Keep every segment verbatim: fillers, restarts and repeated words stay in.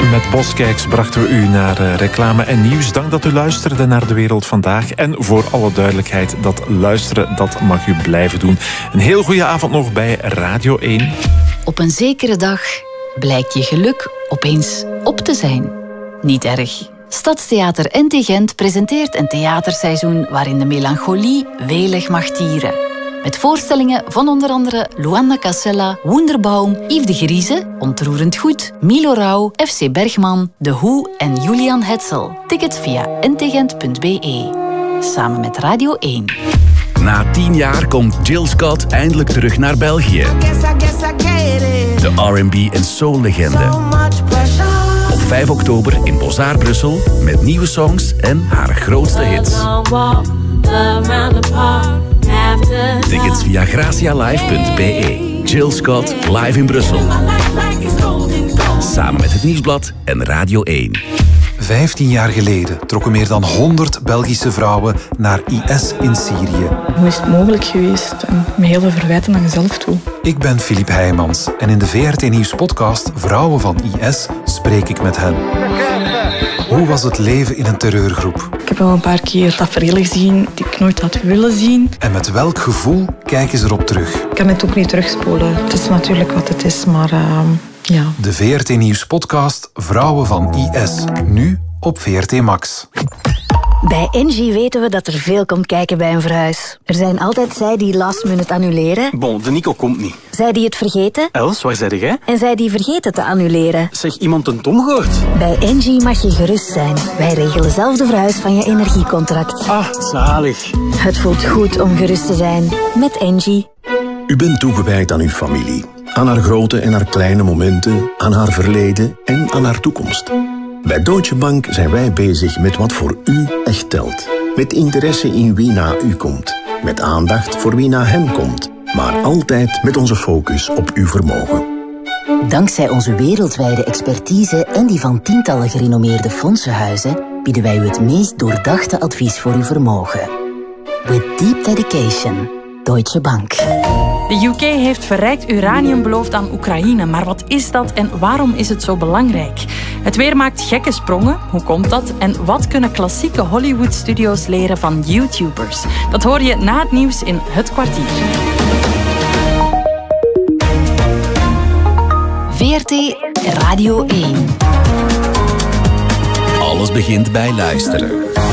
met Boskijks brachten we u naar uh, reclame en nieuws. Dank dat u luisterde naar De Wereld Vandaag. En voor alle duidelijkheid, dat luisteren, dat mag u blijven doen. Een heel goede avond nog bij Radio één. Op een zekere dag blijkt je geluk opeens op te zijn. Niet erg. Stadstheater N T Gent presenteert een theaterseizoen waarin de melancholie welig mag tieren. Met voorstellingen van onder andere Luanda Casella, Wunderbaum, Yves de Grieze, Ontroerend Goed, Milo Rauw, F C Bergman, De Hoe en Julian Hetzel. Tickets via n t gent punt b e. Samen met Radio één. Na tien jaar komt Jill Scott eindelijk terug naar België. De R en B en soul-legende. Op vijf oktober in Bozar Brussel met nieuwe songs en haar grootste hits. Tickets via gracialive punt b e. Jill Scott live in Brussel. Samen met het Nieuwsblad en Radio één. Vijftien jaar geleden trokken meer dan honderd Belgische vrouwen naar I S in Syrië. Hoe is het mogelijk geweest? En met heel veel verwijten naar jezelf toe. Ik ben Filip Heijmans en in de V R T Nieuws podcast Vrouwen van I S spreek ik met hen. Hoe was het leven in een terreurgroep? Ik heb wel een paar keer tafereelen gezien die ik nooit had willen zien. En met welk gevoel kijken ze erop terug? Ik kan het ook niet terugspoelen. Het is natuurlijk wat het is, maar uh, ja. De V R T Nieuws podcast Vrouwen van I S. Nu op V R T Max. Bij Engie weten we dat er veel komt kijken bij een verhuis. Er zijn altijd zij die last minute annuleren. Bon, de Nico komt niet. Zij die het vergeten. Els, waar zei jij? En zij die vergeten te annuleren. Zeg, iemand een Tom gehoord? Bij Engie mag je gerust zijn. Wij regelen zelf de verhuis van je energiecontract. Ah, zalig. Het voelt goed om gerust te zijn met Engie. U bent toegewijd aan uw familie. Aan haar grote en haar kleine momenten, aan haar verleden en aan haar toekomst. Bij Deutsche Bank zijn wij bezig met wat voor u echt telt. Met interesse in wie na u komt. Met aandacht voor wie na hen komt. Maar altijd met onze focus op uw vermogen. Dankzij onze wereldwijde expertise en die van tientallen gerenommeerde fondsenhuizen bieden wij u het meest doordachte advies voor uw vermogen. With deep dedication. Deutsche Bank. De U K heeft verrijkt uranium beloofd aan Oekraïne. Maar wat is dat en waarom is het zo belangrijk? Het weer maakt gekke sprongen. Hoe komt dat? En wat kunnen klassieke Hollywood-studio's leren van YouTubers? Dat hoor je na het nieuws in Het Kwartier. V R T Radio één. Alles begint bij luisteren.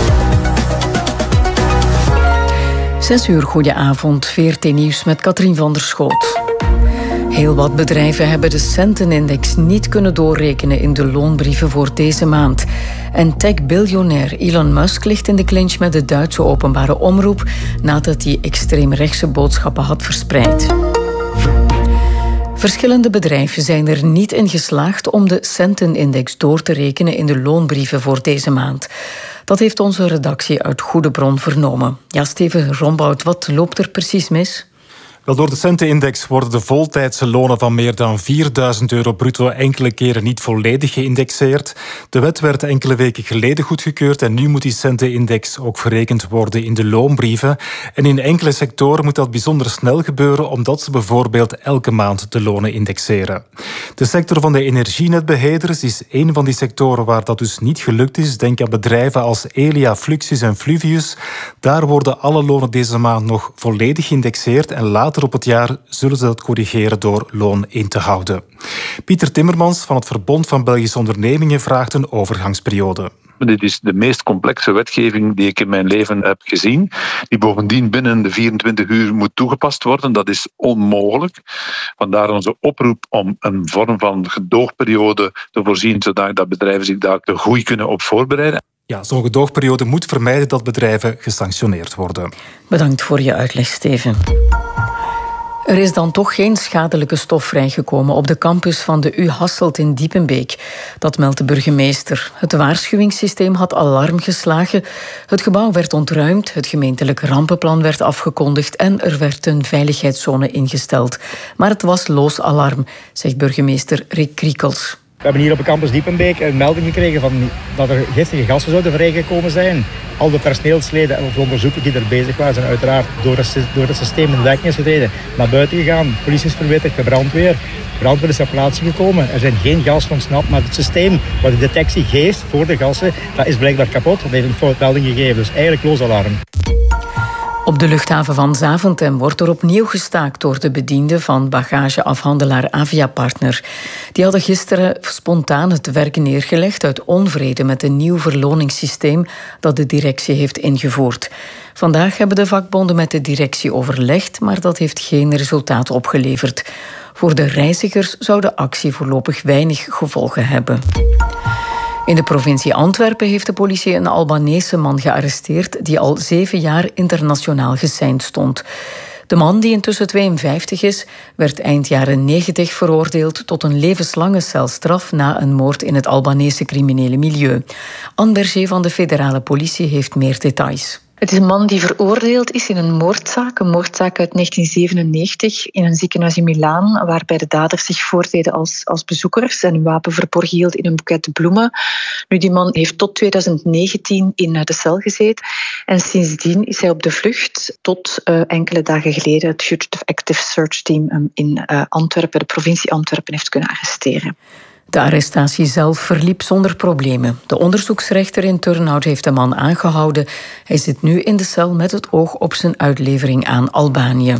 Zes uur, goedenavond. V R T Nieuws met Katrien van der Schoot. Heel wat bedrijven hebben de centenindex niet kunnen doorrekenen in de loonbrieven voor deze maand. En tech-biljonair Elon Musk ligt in de clinch met de Duitse openbare omroep nadat hij extreemrechtse boodschappen had verspreid. Verschillende bedrijven zijn er niet in geslaagd om de centenindex door te rekenen in de loonbrieven voor deze maand. Dat heeft onze redactie uit goede bron vernomen. Ja, Steven Rombout, wat loopt er precies mis? Wel, door de centenindex worden de voltijdse lonen van meer dan vierduizend euro bruto enkele keren niet volledig geïndexeerd. De wet werd enkele weken geleden goedgekeurd en nu moet die centenindex ook verrekend worden in de loonbrieven. En in enkele sectoren moet dat bijzonder snel gebeuren, omdat ze bijvoorbeeld elke maand de lonen indexeren. De sector van de energienetbeheerders is een van die sectoren waar dat dus niet gelukt is. Denk aan bedrijven als Elia, Fluxys en Fluvius. Daar worden alle lonen deze maand nog volledig geïndexeerd en later op het jaar zullen ze dat corrigeren door loon in te houden. Pieter Timmermans van het Verbond van Belgische Ondernemingen vraagt een overgangsperiode. Dit is de meest complexe wetgeving die ik in mijn leven heb gezien, die bovendien binnen de vierentwintig uur moet toegepast worden. Dat is onmogelijk. Vandaar onze oproep om een vorm van gedoogperiode te voorzien, zodat bedrijven zich daar te goed kunnen op voorbereiden. Ja, zo'n gedoogperiode moet vermijden dat bedrijven gesanctioneerd worden. Bedankt voor je uitleg, Steven. Er is dan toch geen schadelijke stof vrijgekomen op de campus van de U Hasselt in Diepenbeek. Dat meldt de burgemeester. Het waarschuwingssysteem had alarm geslagen. Het gebouw werd ontruimd, het gemeentelijk rampenplan werd afgekondigd en er werd een veiligheidszone ingesteld. Maar het was loos alarm, zegt burgemeester Rick Kriekels. hebben hier op de campus Diepenbeek een melding gekregen van dat er giftige gassen zouden vrijgekomen zijn. Al de personeelsleden of onderzoekers die er bezig waren zijn uiteraard door het, door het systeem in de werking is getreden, naar buiten gegaan. De politie is verwittigd, de brandweer. De brandweer is ter plaatse gekomen. Er zijn geen gassen ontsnapt, maar het systeem wat de detectie geeft voor de gassen, dat is blijkbaar kapot. Dat heeft een foutmelding gegeven, dus eigenlijk loosalarm. Op de luchthaven van Zaventem wordt er opnieuw gestaakt door de bedienden van bagageafhandelaar Aviapartner. Die hadden gisteren spontaan het werk neergelegd uit onvrede met een nieuw verloningssysteem dat de directie heeft ingevoerd. Vandaag hebben de vakbonden met de directie overlegd, maar dat heeft geen resultaat opgeleverd. Voor de reizigers zou de actie voorlopig weinig gevolgen hebben. In de provincie Antwerpen heeft de politie een Albanese man gearresteerd die al zeven jaar internationaal geseind stond. De man, die intussen tweeënvijftig is, werd eind jaren negentig veroordeeld tot een levenslange celstraf na een moord in het Albanese criminele milieu. Anne Berger van de federale politie heeft meer details. Het is een man die veroordeeld is in een moordzaak, een moordzaak uit negentien zevenennegentig in een ziekenhuis in Milaan, waarbij de daders zich voordeden als, als bezoekers en een wapen verborgen hield in een boeket bloemen. Nu, die man heeft tot tweeduizend negentien in de cel gezeten en sindsdien is hij op de vlucht tot uh, enkele dagen geleden het Fugitive Active Search Team um, in uh, Antwerpen, de provincie Antwerpen, heeft kunnen arresteren. De arrestatie zelf verliep zonder problemen. De onderzoeksrechter in Turnhout heeft de man aangehouden. Hij zit nu in de cel met het oog op zijn uitlevering aan Albanië.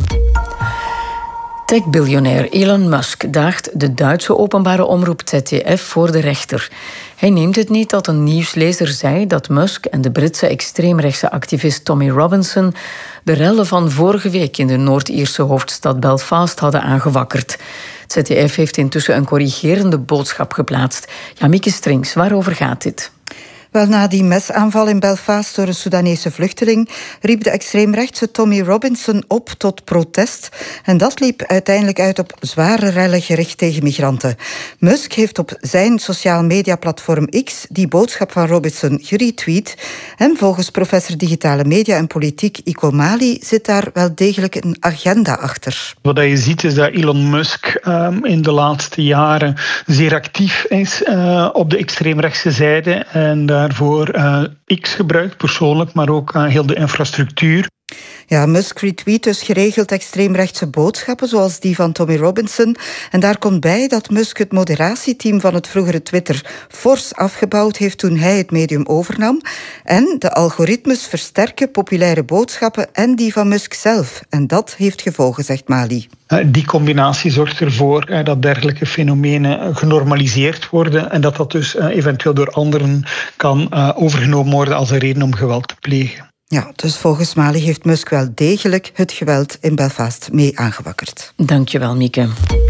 Tech-biljonair Elon Musk daagt de Duitse openbare omroep Z D F voor de rechter. Hij neemt het niet dat een nieuwslezer zei dat Musk en de Britse extreemrechtse activist Tommy Robinson de rellen van vorige week in de Noord-Ierse hoofdstad Belfast hadden aangewakkerd. Z D F heeft intussen een corrigerende boodschap geplaatst. Jamieke Strings, waarover gaat dit? Wel, na die mesaanval in Belfast door een Soedanese vluchteling riep de extreemrechtse Tommy Robinson op tot protest. En dat liep uiteindelijk uit op zware rellen gericht tegen migranten. Musk heeft op zijn sociaal media platform X die boodschap van Robinson geretweet. En volgens professor digitale media en politiek Iko Mali zit daar wel degelijk een agenda achter. Wat je ziet is dat Elon Musk um, in de laatste jaren zeer actief is uh, op de extreemrechtse zijde en daarvoor uh, X gebruikt persoonlijk, maar ook uh, heel de infrastructuur. Ja, Musk retweet dus geregeld extreemrechtse boodschappen, zoals die van Tommy Robinson. En daar komt bij dat Musk het moderatieteam van het vroegere Twitter fors afgebouwd heeft toen hij het medium overnam. En de algoritmes versterken populaire boodschappen en die van Musk zelf. En dat heeft gevolgen, zegt Mali. Die combinatie zorgt ervoor dat dergelijke fenomenen genormaliseerd worden en dat dat dus eventueel door anderen kan overgenomen worden als een reden om geweld te plegen. Ja, dus volgens Mali heeft Musk wel degelijk het geweld in Belfast mee aangewakkerd. Dankjewel, Mieke.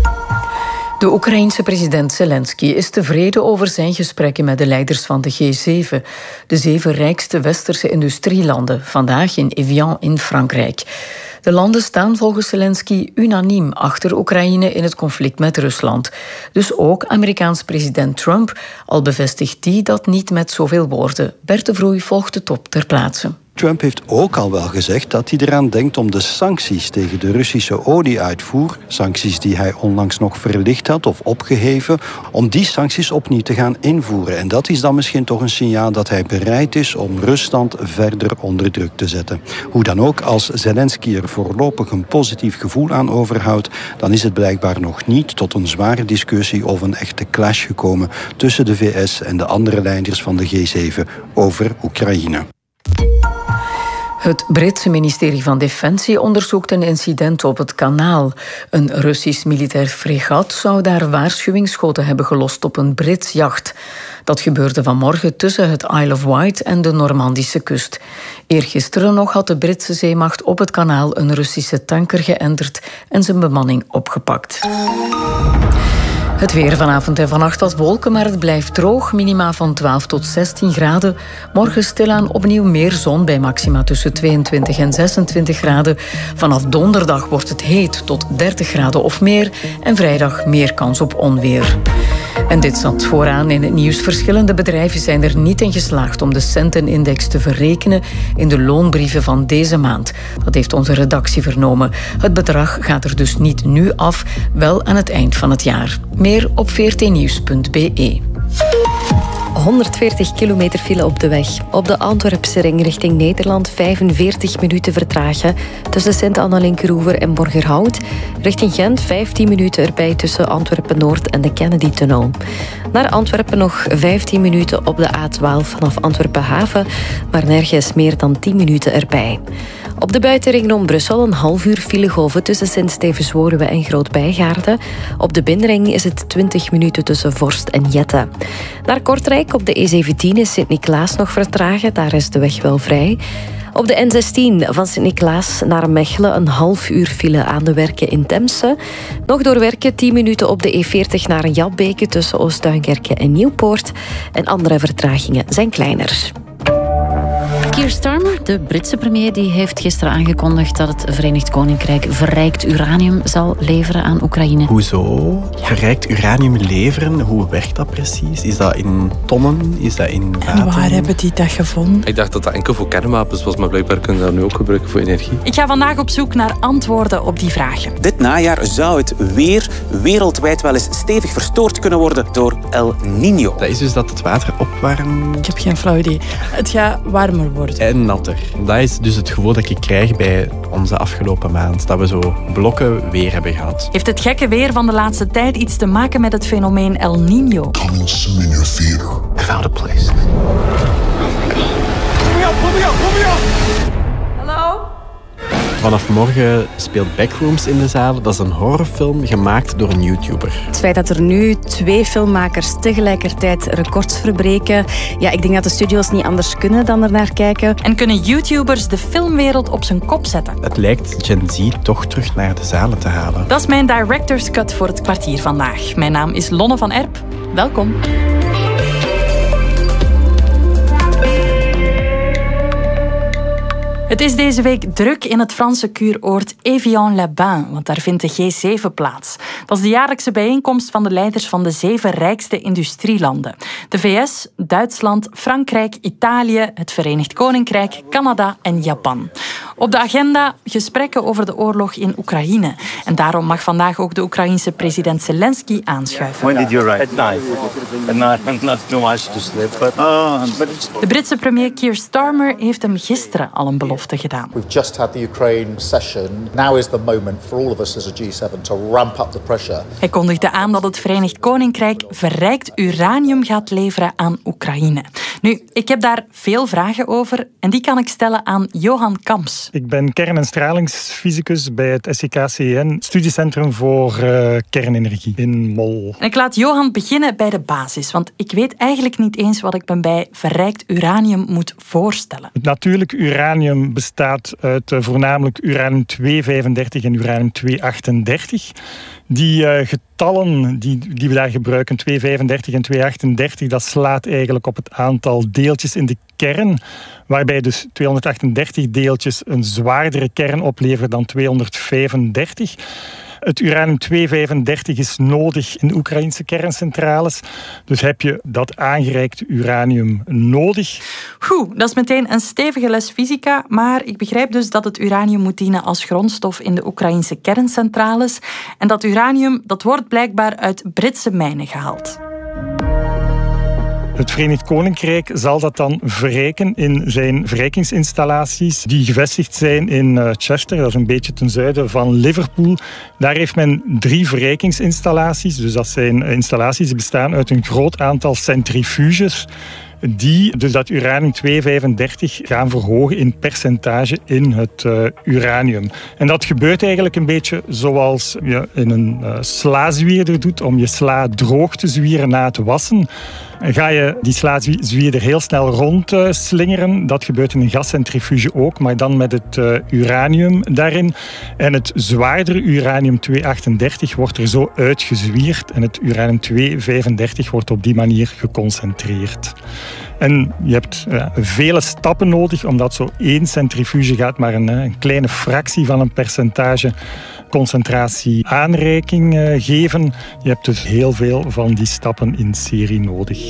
De Oekraïense president Zelensky is tevreden over zijn gesprekken met de leiders van de G zeven, de zeven rijkste westerse industrielanden, vandaag in Evian in Frankrijk. De landen staan volgens Zelensky unaniem achter Oekraïne in het conflict met Rusland. Dus ook Amerikaans president Trump, al bevestigt die dat niet met zoveel woorden. Bert de Vroei volgt de top ter plaatse. Trump heeft ook al wel gezegd dat hij eraan denkt om de sancties tegen de Russische olieuitvoer, sancties die hij onlangs nog verlicht had of opgeheven, om die sancties opnieuw te gaan invoeren. En dat is dan misschien toch een signaal dat hij bereid is om Rusland verder onder druk te zetten. Hoe dan ook, als Zelensky er voorlopig een positief gevoel aan overhoudt, dan is het blijkbaar nog niet tot een zware discussie of een echte clash gekomen tussen de V S en de andere leiders van de G zeven over Oekraïne. Het Britse ministerie van Defensie onderzoekt een incident op het kanaal. Een Russisch militair fregat zou daar waarschuwingsschoten hebben gelost op een Brits jacht. Dat gebeurde vanmorgen tussen het Isle of Wight en de Normandische kust. Eergisteren nog had de Britse zeemacht op het kanaal een Russische tanker geënterd en zijn bemanning opgepakt. Het weer vanavond en vannacht wat wolken, maar het blijft droog. Minima van twaalf tot zestien graden. Morgen stilaan opnieuw meer zon bij maxima tussen tweeëntwintig en zesentwintig graden. Vanaf donderdag wordt het heet tot dertig graden of meer. En vrijdag meer kans op onweer. En dit zat vooraan in het nieuws. Verschillende bedrijven zijn er niet in geslaagd om de centenindex te verrekenen in de loonbrieven van deze maand. Dat heeft onze redactie vernomen. Het bedrag gaat er dus niet nu af, wel aan het eind van het jaar. Meer op v r t nieuws punt b e. honderdveertig kilometer file op de weg. Op de Antwerpse ring richting Nederland vijfenveertig minuten vertragen tussen Sint-Anna-Linkeroever en Borgerhout. Richting Gent vijftien minuten erbij tussen Antwerpen-Noord en de Kennedy-tunnel. Naar Antwerpen nog vijftien minuten op de A twaalf vanaf Antwerpen-Haven, maar nergens meer dan tien minuten erbij. Op de buitenring rond Brussel een half uur filegolven tussen Sint-Stevens-Woluwe en Groot-Bijgaarde. Op de binnenring is het twintig minuten tussen Vorst en Jette. Naar Kortrijk op de E zeventien is Sint-Niklaas nog vertragen, daar is de weg wel vrij. Op de N zestien van Sint-Niklaas naar Mechelen een half uur file aan de Werken in Temse. Nog door Werken tien minuten op de E veertig naar Jabbeke tussen Oost-Duinkerke en Nieuwpoort. En andere vertragingen zijn kleiner. Keir Starmer, de Britse premier, die heeft gisteren aangekondigd dat het Verenigd Koninkrijk verrijkt uranium zal leveren aan Oekraïne. Hoezo? Verrijkt uranium leveren? Hoe werkt dat precies? Is dat in tonnen? Is dat in water? En waar hebben die dat gevonden? Ik dacht dat dat enkel voor kernwapens was, maar blijkbaar kunnen we dat nu ook gebruiken voor energie. Ik ga vandaag op zoek naar antwoorden op die vragen. Dit najaar zou het weer wereldwijd wel eens stevig verstoord kunnen worden door El Niño. Dat is dus dat het water opwarmt. Ik heb geen flauw idee. Het gaat warmer worden. En natter. Dat is dus het gevoel dat ik krijg bij onze afgelopen maand. Dat we zo blokken weer hebben gehad. Heeft het gekke weer van de laatste tijd iets te maken met het fenomeen El Niño? Coming soon in your theater. I found a place. Oh my god. Put me up, put me up, put me up! Hallo? Vanaf morgen speelt Backrooms in de zaal. Dat is een horrorfilm gemaakt door een YouTuber. Het feit dat er nu twee filmmakers tegelijkertijd records verbreken, ja, ik denk dat de studio's niet anders kunnen dan er naar kijken. En kunnen YouTubers de filmwereld op zijn kop zetten? Het lijkt Gen Z toch terug naar de zalen te halen. Dat is mijn Director's Cut voor het kwartier vandaag. Mijn naam is Lonne van Erp. Welkom. Het is deze week druk in het Franse kuuroord Évian-les-Bains, want daar vindt de G zeven plaats. Dat is de jaarlijkse bijeenkomst van de leiders van de zeven rijkste industrielanden. De V S, Duitsland, Frankrijk, Italië, het Verenigd Koninkrijk, Canada en Japan. Op de agenda gesprekken over de oorlog in Oekraïne. En daarom mag vandaag ook de Oekraïense president Zelensky aanschuiven. When did you arrive? At night. At night, not too much to sleep, but, uh, but it's... De Britse premier Keir Starmer heeft hem gisteren al een belofte gedaan. We've just had the Ukraine session. Now is the moment for all of us as a G seven to ramp up the pressure. Hij kondigde aan dat het Verenigd Koninkrijk verrijkt uranium gaat leveren aan Oekraïne. Nu, ik heb daar veel vragen over en die kan ik stellen aan Johan Kamps. Ik ben kern- en stralingsfysicus bij het S C K C N, Studiecentrum voor uh, Kernenergie in Mol. En ik laat Johan beginnen bij de basis, want ik weet eigenlijk niet eens wat ik me bij verrijkt uranium moet voorstellen. Het natuurlijk uranium bestaat uit uh, voornamelijk uranium tweehonderdvijfendertig en uranium tweehonderdachtendertig. Die uh, getallen die, die we daar gebruiken, tweehonderdvijfendertig en tweehonderdachtendertig, dat slaat eigenlijk op het aantal deeltjes in de kern, waarbij dus tweehonderdachtendertig deeltjes een zwaardere kern opleveren dan tweehonderdvijfendertig. Het uranium tweehonderdvijfendertig is nodig in de Oekraïnse kerncentrales. Dus heb je dat aangereikte uranium nodig. Goed, dat is meteen een stevige les fysica. Maar ik begrijp dus dat het uranium moet dienen als grondstof in de Oekraïnse kerncentrales. En dat uranium dat wordt blijkbaar uit Britse mijnen gehaald. Het Verenigd Koninkrijk zal dat dan verrijken in zijn verrijkingsinstallaties die gevestigd zijn in Chester, dat is een beetje ten zuiden van Liverpool. Daar heeft men drie verrijkingsinstallaties, dus dat zijn installaties die bestaan uit een groot aantal centrifuges die dus dat uranium tweehonderdvijfendertig gaan verhogen in percentage in het uh, uranium. En dat gebeurt eigenlijk een beetje zoals je in een uh, slazwierder doet om je sla droog te zwieren na het wassen. En ga je die slazwierder heel snel rondslingeren. Uh, dat gebeurt in een gascentrifuge ook, maar dan met het uh, uranium daarin. En het zwaardere uranium tweehonderdachtendertig wordt er zo uitgezwierd en het uranium tweehonderdvijfendertig wordt op die manier geconcentreerd. En je hebt uh, vele stappen nodig, omdat zo één centrifuge gaat maar een, een kleine fractie van een percentage concentratie aanreiking geven. Je hebt dus heel veel van die stappen in serie nodig.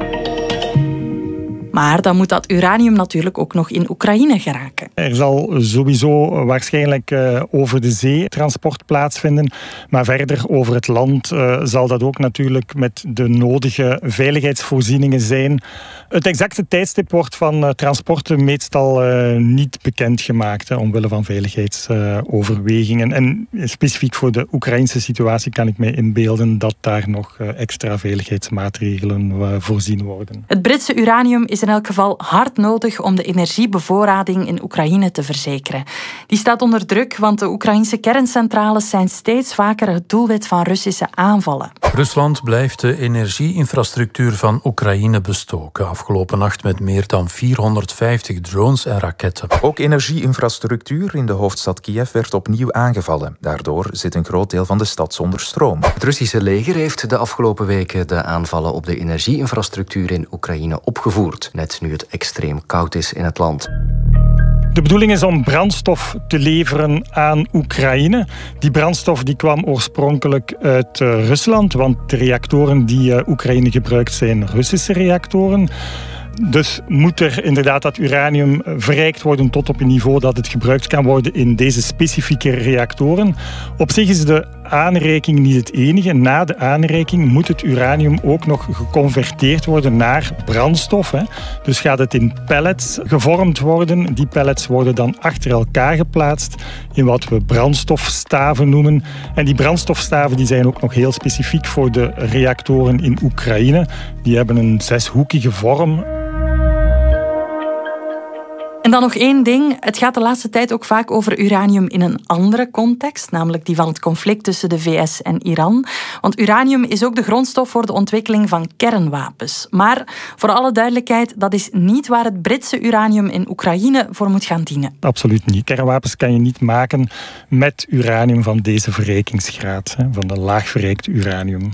Maar dan moet dat uranium natuurlijk ook nog in Oekraïne geraken. Er zal sowieso waarschijnlijk uh, over de zee transport plaatsvinden. Maar verder over het land uh, zal dat ook natuurlijk met de nodige veiligheidsvoorzieningen zijn. Het exacte tijdstip wordt van uh, transporten meestal uh, niet bekendgemaakt, hè, omwille van veiligheidsoverwegingen. Uh, en specifiek voor de Oekraïnse situatie kan ik mij inbeelden dat daar nog uh, extra veiligheidsmaatregelen uh, voorzien worden. Het Britse uranium is in elk geval hard nodig om de energiebevoorrading in Oekraïne te verzekeren. Die staat onder druk, want de Oekraïnse kerncentrales zijn steeds vaker het doelwit van Russische aanvallen. Rusland blijft de energieinfrastructuur van Oekraïne bestoken. Afgelopen nacht met meer dan vierhonderdvijftig drones en raketten. Ook energieinfrastructuur in de hoofdstad Kiev werd opnieuw aangevallen. Daardoor zit een groot deel van de stad zonder stroom. Het Russische leger heeft de afgelopen weken de aanvallen op de energieinfrastructuur in Oekraïne opgevoerd. Net nu het extreem koud is in het land. De bedoeling is om brandstof te leveren aan Oekraïne. Die brandstof die kwam oorspronkelijk uit uh, Rusland, want de reactoren die uh, Oekraïne gebruikt zijn Russische reactoren. Dus moet er inderdaad dat uranium verrijkt worden tot op een niveau dat het gebruikt kan worden in deze specifieke reactoren. Op zich is de aanreiking niet het enige. Na de aanreiking moet het uranium ook nog geconverteerd worden naar brandstof. Hè. Dus gaat het in pellets gevormd worden. Die pellets worden dan achter elkaar geplaatst in wat we brandstofstaven noemen. En die brandstofstaven die zijn ook nog heel specifiek voor de reactoren in Oekraïne. Die hebben een zeshoekige vorm. En dan nog één ding. Het gaat de laatste tijd ook vaak over uranium in een andere context, namelijk die van het conflict tussen de V S en Iran. Want uranium is ook de grondstof voor de ontwikkeling van kernwapens. Maar voor alle duidelijkheid, dat is niet waar het Britse uranium in Oekraïne voor moet gaan dienen. Absoluut niet. Kernwapens kan je niet maken met uranium van deze verrijkingsgraad, van de laag verrijkt uranium.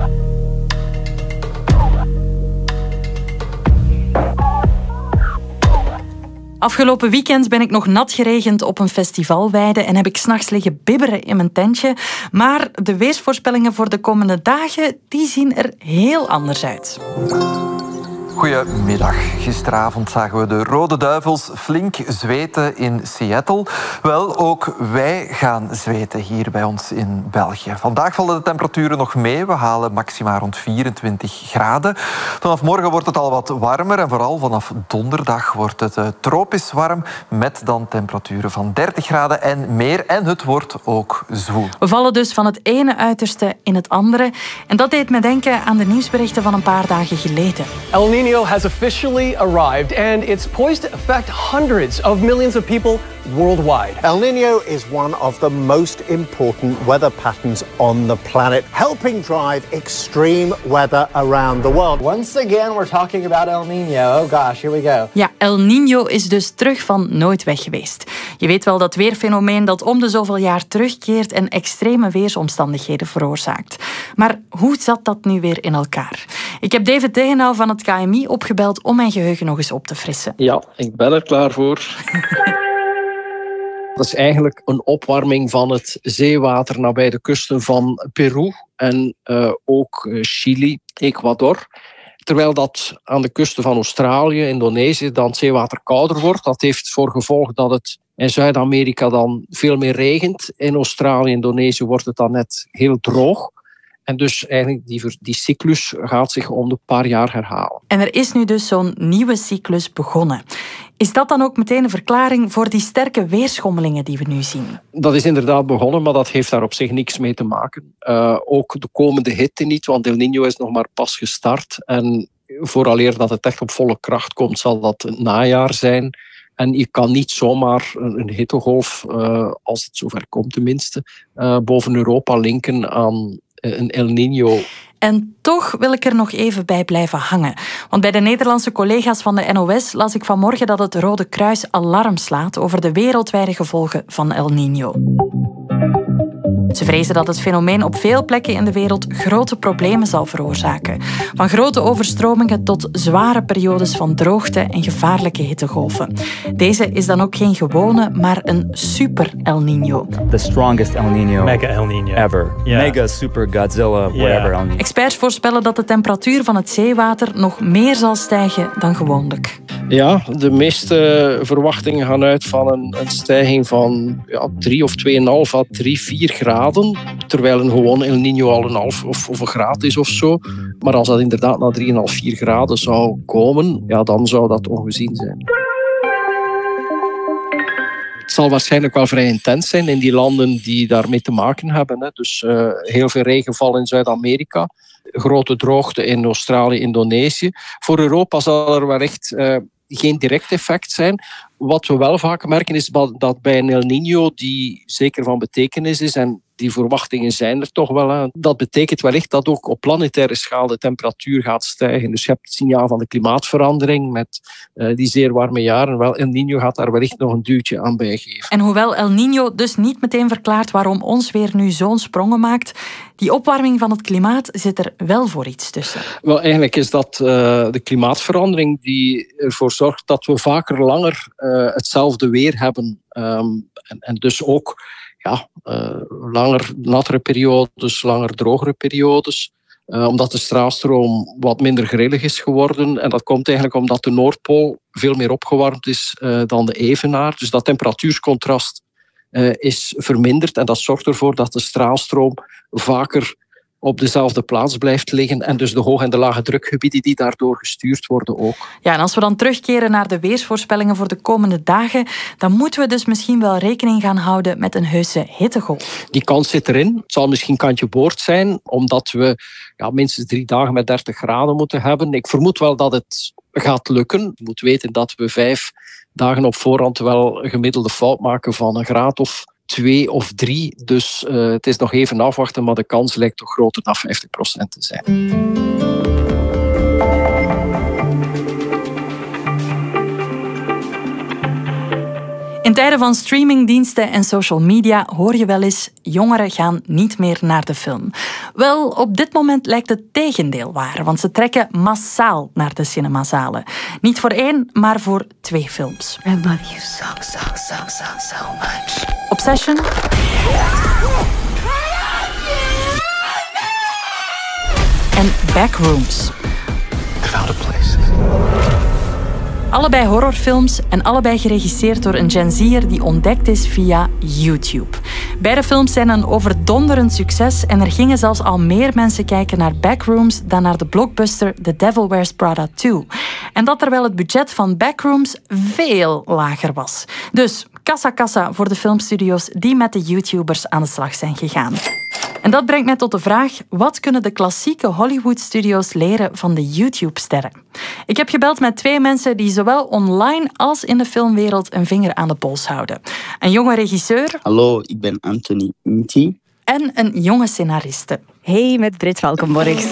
Afgelopen weekend ben ik nog nat geregend op een festivalweide en heb ik 's nachts liggen bibberen in mijn tentje. Maar de weersvoorspellingen voor de komende dagen die zien er heel anders uit. Goedemiddag. Gisteravond zagen we de Rode Duivels flink zweten in Seattle. Wel, ook wij gaan zweten hier bij ons in België. Vandaag vallen de temperaturen nog mee. We halen maxima rond vierentwintig graden. Vanaf morgen wordt het al wat warmer en vooral vanaf donderdag wordt het uh, tropisch warm met dan temperaturen van dertig graden en meer. En het wordt ook zwoel. We vallen dus van het ene uiterste in het andere. En dat deed me denken aan de nieuwsberichten van een paar dagen geleden. El Niño has officially arrived and it's poised to affect hundreds of millions of people worldwide. El Niño is one of the most important weather patterns on the planet, helping drive extreme weather around the world. Once again, we're talking about El Niño. Oh gosh, here we go. Ja, El Niño is dus terug van nooit weg geweest. Je weet wel, dat weerfenomeen dat om de zoveel jaar terugkeert en extreme weersomstandigheden veroorzaakt. Maar hoe zat dat nu weer in elkaar? Ik heb David Degenau van het K M I opgebeld om mijn geheugen nog eens op te frissen. Ja, ik ben er klaar voor. Dat is eigenlijk een opwarming van het zeewater nabij de kusten van Peru en uh, ook Chili, Ecuador. Terwijl dat aan de kusten van Australië, Indonesië, dan het zeewater kouder wordt. Dat heeft voor gevolg dat het in Zuid-Amerika dan veel meer regent. In Australië, Indonesië wordt het dan net heel droog. En dus eigenlijk die, die cyclus gaat zich om de paar jaar herhalen. En er is nu dus zo'n nieuwe cyclus begonnen. Is dat dan ook meteen een verklaring voor die sterke weerschommelingen die we nu zien? Dat is inderdaad begonnen, maar dat heeft daar op zich niks mee te maken. Uh, ook de komende hitte niet, want El Niño is nog maar pas gestart. En vooraleer dat het echt op volle kracht komt, zal dat het najaar zijn. En je kan niet zomaar een hittegolf, uh, als het zover komt tenminste, uh, boven Europa linken aan een El Niño. En toch wil ik er nog even bij blijven hangen. Want bij de Nederlandse collega's van de N O S las ik vanmorgen dat het Rode Kruis alarm slaat over de wereldwijde gevolgen van El Niño. Ze vrezen dat het fenomeen op veel plekken in de wereld grote problemen zal veroorzaken. Van grote overstromingen tot zware periodes van droogte en gevaarlijke hittegolven. Deze is dan ook geen gewone, maar een super El Niño. The strongest El Niño, Mega El Niño ever. Yeah. Mega, super, Godzilla, whatever Yeah. El Niño. Experts voorspellen dat de temperatuur van het zeewater nog meer zal stijgen dan gewoonlijk. Ja, de meeste verwachtingen gaan uit van een, een stijging van ja, drie of twee komma vijf à drie, vier graden. Terwijl een gewoon El Niño al een half of, of een graad is of zo. Maar als dat inderdaad naar drie komma vijf, vier graden zou komen, ja, dan zou dat ongezien zijn. Het zal waarschijnlijk wel vrij intens zijn in die landen die daarmee te maken hebben. Hè. Dus uh, heel veel regenval in Zuid-Amerika. Grote droogte in Australië, Indonesië. Voor Europa zal er wellicht uh, geen direct effect zijn. Wat we wel vaak merken is dat bij een El Niño die zeker van betekenis is, en die verwachtingen zijn er toch wel, hè. Dat betekent wellicht dat ook op planetaire schaal de temperatuur gaat stijgen. Dus je hebt het signaal van de klimaatverandering met uh, die zeer warme jaren. Wel, El Niño gaat daar wellicht nog een duwtje aan bijgeven. En hoewel El Niño dus niet meteen verklaart waarom ons weer nu zo'n sprongen maakt, die opwarming van het klimaat zit er wel voor iets tussen. Wel, eigenlijk is dat uh, de klimaatverandering die ervoor zorgt dat we vaker langer uh, hetzelfde weer hebben. Um, en, en dus ook ja, uh, langer nattere periodes, langer drogere periodes. Uh, omdat de straalstroom wat minder grillig is geworden. En dat komt eigenlijk omdat de Noordpool veel meer opgewarmd is uh, dan de evenaar. Dus dat temperatuurscontrast uh, is verminderd. En dat zorgt ervoor dat de straalstroom vaker op dezelfde plaats blijft liggen. En dus de hoge en de lage drukgebieden die daardoor gestuurd worden ook. Ja, en als we dan terugkeren naar de weersvoorspellingen voor de komende dagen, dan moeten we dus misschien wel rekening gaan houden met een heuse hittegolf. Die kans zit erin. Het zal misschien kantje boord zijn, omdat we ja, minstens drie dagen met dertig graden moeten hebben. Ik vermoed wel dat het gaat lukken. Je moet weten dat we vijf dagen op voorhand wel een gemiddelde fout maken van een graad of twee of drie. Dus uh, het is nog even afwachten, maar de kans lijkt toch groter dan vijftig procent te zijn. In tijden van streamingdiensten en social media hoor je wel eens jongeren gaan niet meer naar de film. Wel, op dit moment lijkt het tegendeel waar, want ze trekken massaal naar de cinemazalen. Niet voor één, maar voor twee films. I love you so, so, so, so, so much. Obsession en Backrooms. I found a place. Allebei horrorfilms en allebei geregisseerd door een Gen Z'er die ontdekt is via YouTube. Beide films zijn een overdonderend succes en er gingen zelfs al meer mensen kijken naar Backrooms dan naar de blockbuster The Devil Wears Prada twee. En dat terwijl het budget van Backrooms veel lager was. Dus kassa kassa voor de filmstudio's die met de YouTubers aan de slag zijn gegaan. En dat brengt mij tot de vraag, wat kunnen de klassieke Hollywood-studio's leren van de YouTube-sterren? Ik heb gebeld met twee mensen die zowel online als in de filmwereld een vinger aan de pols houden. Een jonge regisseur. Hallo, ik ben Anthony Mti. En een jonge scenariste. Hey, met Britt Valkenborgs.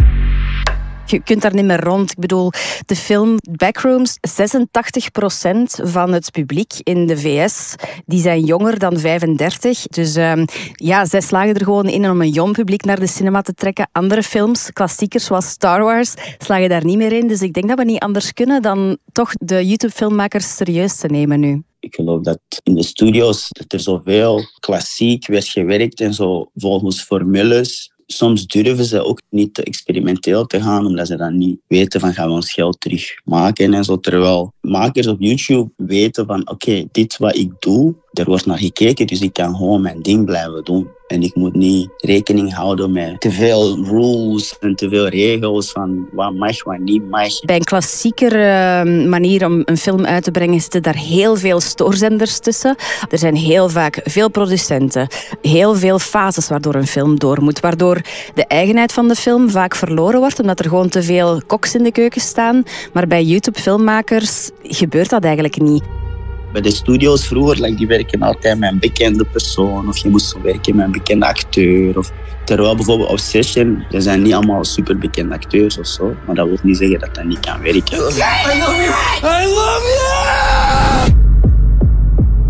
Je kunt daar niet meer rond. Ik bedoel, de film Backrooms, zesentachtig procent van het publiek in de V S, die zijn jonger dan vijfendertig. Dus um, ja, zij slagen er gewoon in om een jong publiek naar de cinema te trekken. Andere films, klassiekers zoals Star Wars, slagen daar niet meer in. Dus ik denk dat we niet anders kunnen dan toch de YouTube-filmmakers serieus te nemen nu. Ik geloof dat in de studio's dat er zoveel klassiek werd gewerkt en zo volgens formules. Soms durven ze ook niet te experimenteel te gaan, omdat ze dan niet weten van gaan we ons geld terugmaken en zo. Terwijl makers op YouTube weten van oké, okay, dit wat ik doe, er wordt naar gekeken, dus ik kan gewoon mijn ding blijven doen. En ik moet niet rekening houden met te veel rules en te veel regels van wat mag, wat niet mag. Bij een klassieker uh, manier om een film uit te brengen zitten daar heel veel stoorzenders tussen. Er zijn heel vaak veel producenten, heel veel fases waardoor een film door moet, waardoor de eigenheid van de film vaak verloren wordt, omdat er gewoon te veel koks in de keuken staan. Maar bij YouTube-filmmakers gebeurt dat eigenlijk niet. Bij de studio's vroeger, like, die werken altijd met een bekende persoon of je moest werken met een bekende acteur. Of, terwijl bijvoorbeeld Obsession, er zijn niet allemaal superbekende acteurs of zo, maar dat wil niet zeggen dat dat niet kan werken. I love you! I love you!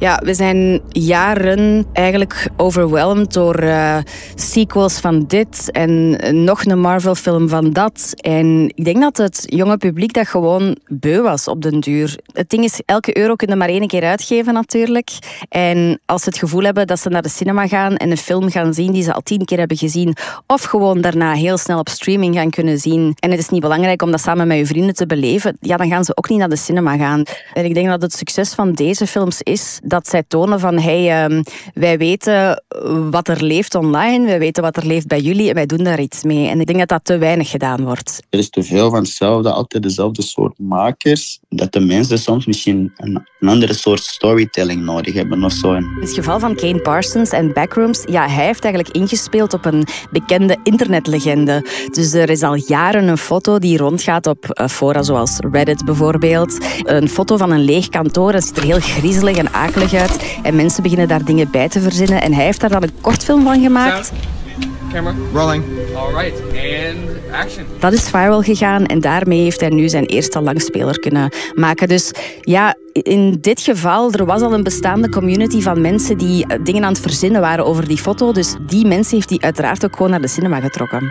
Ja, we zijn jaren eigenlijk overwhelmed door uh, sequels van dit en nog een Marvel-film van dat. En ik denk dat het jonge publiek dat gewoon beu was op den duur. Het ding is, elke euro kun je maar één keer uitgeven natuurlijk. En als ze het gevoel hebben dat ze naar de cinema gaan en een film gaan zien die ze al tien keer hebben gezien, of gewoon daarna heel snel op streaming gaan kunnen zien, en het is niet belangrijk om dat samen met je vrienden te beleven, ja, dan gaan ze ook niet naar de cinema gaan. En ik denk dat het succes van deze films is dat zij tonen van hey, um, wij weten wat er leeft online, wij weten wat er leeft bij jullie en wij doen daar iets mee. En ik denk dat dat te weinig gedaan wordt. Er is te veel van hetzelfde, altijd dezelfde soort makers, dat de mensen soms misschien een, een andere soort storytelling nodig hebben of zo. In het geval van Kane Parsons en Backrooms, ja, hij heeft eigenlijk ingespeeld op een bekende internetlegende. Dus er is al jaren een foto die rondgaat op uh, fora zoals Reddit bijvoorbeeld. Een foto van een leeg kantoor, dat ziet er heel griezelig en akelig uit. En mensen beginnen daar dingen bij te verzinnen. En hij heeft daar dan een kortfilm van gemaakt. Camera. Rolling. All right. And action. Dat is viral gegaan en daarmee heeft hij nu zijn eerste langspeler kunnen maken. Dus ja, in dit geval, er was al een bestaande community van mensen die dingen aan het verzinnen waren over die foto. Dus die mensen heeft hij uiteraard ook gewoon naar de cinema getrokken.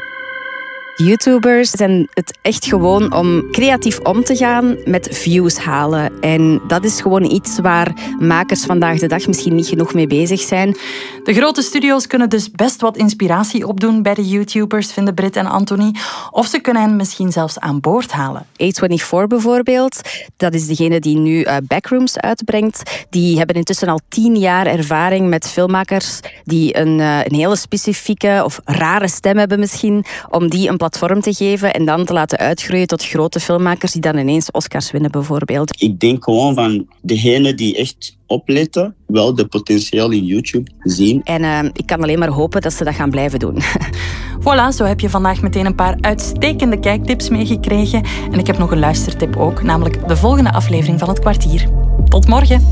YouTubers zijn het echt gewoon om creatief om te gaan met views halen. En dat is gewoon iets waar makers vandaag de dag misschien niet genoeg mee bezig zijn. De grote studio's kunnen dus best wat inspiratie opdoen bij de YouTubers, vinden Britt en Anthony. Of ze kunnen hen misschien zelfs aan boord halen. A vierentwintig bijvoorbeeld, dat is degene die nu uh, Backrooms uitbrengt. Die hebben intussen al tien jaar ervaring met filmmakers die een, uh, een hele specifieke of rare stem hebben misschien, om die een platform te geven en dan te laten uitgroeien tot grote filmmakers die dan ineens Oscars winnen bijvoorbeeld. Ik denk gewoon van degenen die echt opletten, wel de potentieel in YouTube zien. En uh, ik kan alleen maar hopen dat ze dat gaan blijven doen. Voilà, zo heb je vandaag meteen een paar uitstekende kijktips meegekregen. En ik heb nog een luistertip ook, namelijk de volgende aflevering van Het Kwartier. Tot morgen.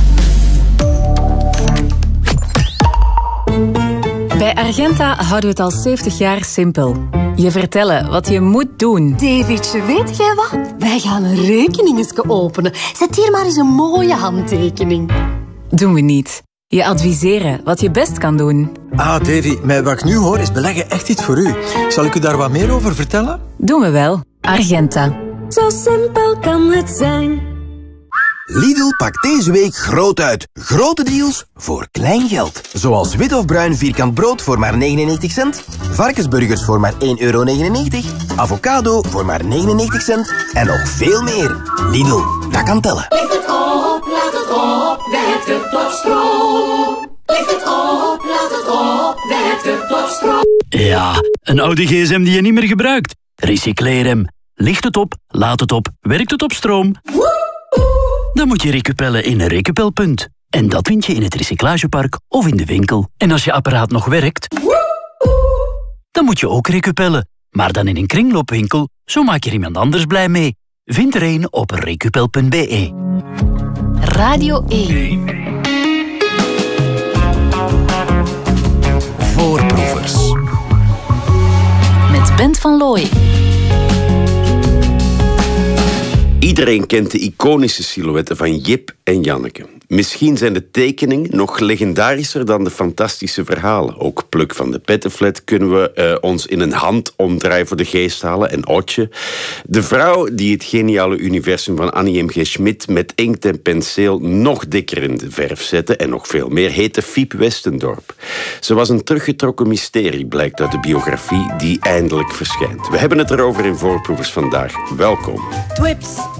Bij Argenta houden we het al zeventig jaar simpel. Je vertellen wat je moet doen. Davidje, weet jij wat? Wij gaan een rekening eens openen. Zet hier maar eens een mooie handtekening. Doen we niet. Je adviseren wat je best kan doen. Ah, Davy, met wat ik nu hoor is beleggen echt iets voor u. Zal ik u daar wat meer over vertellen? Doen we wel. Argenta. Zo simpel kan het zijn. Lidl pakt deze week groot uit. Grote deals voor klein geld. Zoals wit of bruin vierkant brood voor maar negenennegentig cent. Varkensburgers voor maar één euro negenennegentig. Avocado voor maar negenennegentig cent. En nog veel meer. Lidl, dat kan tellen. Licht het op, laat het op, werkt het op stroom. Licht het op, laat het op, werkt het op stroom. Ja, een oude gsm die je niet meer gebruikt. Recycleer hem. Licht het op, laat het op, werkt het op stroom. Dan moet je recupellen in een recupelpunt. En dat vind je in het recyclagepark of in de winkel. En als je apparaat nog werkt, dan moet je ook recupellen. Maar dan in een kringloopwinkel, zo maak je iemand anders blij mee. Vind er een op recupel punt b e. Radio één. Voorproevers. Met Bent van Looy. Iedereen kent de iconische silhouetten van Jip en Janneke. Misschien zijn de tekeningen nog legendarischer dan de fantastische verhalen. Ook Pluk van de Pettenflat kunnen we uh, ons in een handomdraai voor de geest halen. En Otje. De vrouw die het geniale universum van Annie M G Schmid met inkt en penseel nog dikker in de verf zette en nog veel meer, heette Fiep Westendorp. Ze was een teruggetrokken mysterie, blijkt uit de biografie die eindelijk verschijnt. We hebben het erover in Voorproevers vandaag. Welkom. Twips.